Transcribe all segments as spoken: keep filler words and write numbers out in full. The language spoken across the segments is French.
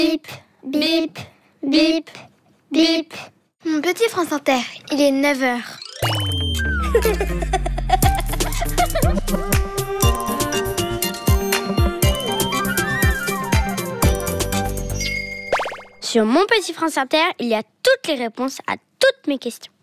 Bip, bip, bip, bip. Mon petit France Inter, il est neuf heures. Sur mon petit France Inter, il y a toutes les réponses à toutes mes questions.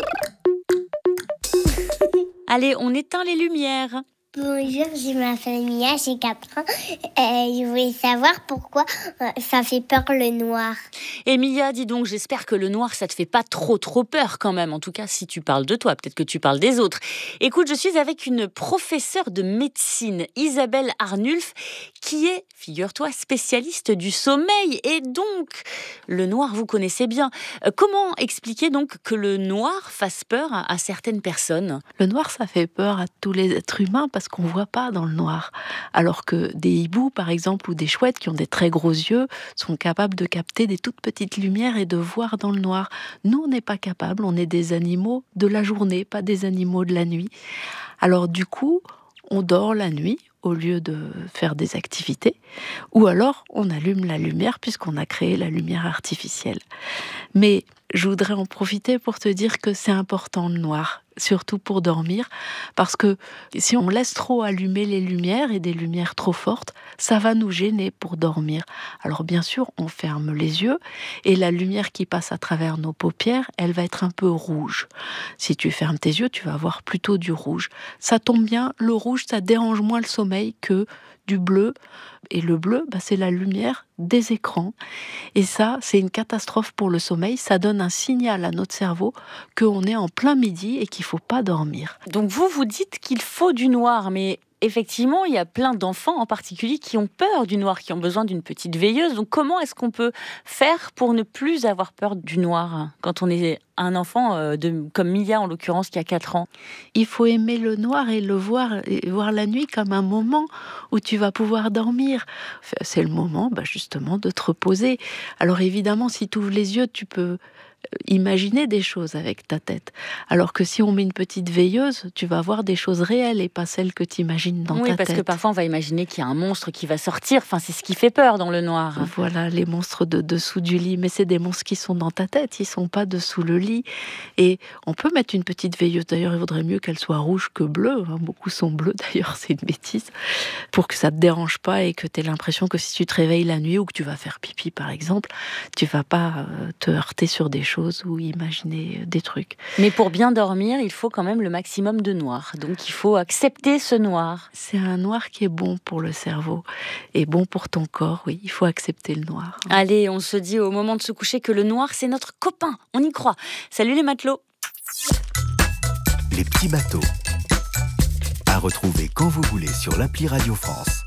Allez, on éteint les lumières. Bonjour, je m'appelle Mia, j'ai quatre ans. Euh, je voulais savoir pourquoi euh, ça fait peur le noir. Et Mia, dis donc, j'espère que le noir, ça te fait pas trop trop peur quand même. En tout cas, si tu parles de toi, peut-être que tu parles des autres. Écoute, je suis avec une professeure de médecine, Isabelle Arnulf, qui est, figure-toi, spécialiste du sommeil. Et donc, le noir, vous connaissez bien. Euh, comment expliquer donc que le noir fasse peur à, à certaines personnes ? Le noir, ça fait peur à tous les êtres humains parce qu'on ne voit pas dans le noir. Alors que des hiboux, par exemple, ou des chouettes qui ont des très gros yeux, sont capables de capter des toutes petites lumières et de voir dans le noir. Nous, on n'est pas capables, on est des animaux de la journée, pas des animaux de la nuit. Alors du coup, on dort la nuit au lieu de faire des activités, ou alors on allume la lumière puisqu'on a créé la lumière artificielle. Mais je voudrais en profiter pour te dire que c'est important le noir, surtout pour dormir, parce que si on laisse trop allumer les lumières et des lumières trop fortes, ça va nous gêner pour dormir. Alors bien sûr, on ferme les yeux et la lumière qui passe à travers nos paupières, elle va être un peu rouge. Si tu fermes tes yeux, tu vas voir plutôt du rouge. Ça tombe bien, le rouge, ça dérange moins le sommeil que du bleu. Et le bleu, bah, c'est la lumière des écrans. Et ça, c'est une catastrophe pour le sommeil. Ça donne un signal à notre cerveau qu'on est en plein midi et qu'il ne faut pas dormir. Donc vous, vous dites qu'il faut du noir, mais effectivement, il y a plein d'enfants en particulier qui ont peur du noir, qui ont besoin d'une petite veilleuse. Donc comment est-ce qu'on peut faire pour ne plus avoir peur du noir quand on est un enfant euh, de, comme Mia en l'occurrence qui a quatre ans? Il faut aimer le noir et le voir, et voir la nuit comme un moment où tu vas pouvoir dormir. C'est le moment bah, justement de te reposer. Alors évidemment, si tu ouvres les yeux, tu peux imaginer des choses avec ta tête. Alors que si on met une petite veilleuse, tu vas voir des choses réelles et pas celles que tu imagines dans oui, ta tête. Oui, parce que parfois on va imaginer qu'il y a un monstre qui va sortir. Enfin, c'est ce qui fait peur dans le noir. Voilà, les monstres de dessous du lit. Mais c'est des monstres qui sont dans ta tête, ils sont pas dessous le lit. Et on peut mettre une petite veilleuse. D'ailleurs, il vaudrait mieux qu'elle soit rouge que bleue. Beaucoup sont bleus, d'ailleurs, c'est une bêtise. Pour que ça te dérange pas et que tu aies l'impression que si tu te réveilles la nuit ou que tu vas faire pipi, par exemple, tu vas pas te heurter sur des choses ou imaginer des trucs. Mais pour bien dormir, il faut quand même le maximum de noir. Donc il faut accepter ce noir. C'est un noir qui est bon pour le cerveau et bon pour ton corps, oui. Il faut accepter le noir. Allez, on se dit au moment de se coucher que le noir, c'est notre copain. On y croit. Salut les matelots. Les petits bateaux. À retrouver quand vous voulez sur l'appli Radio France.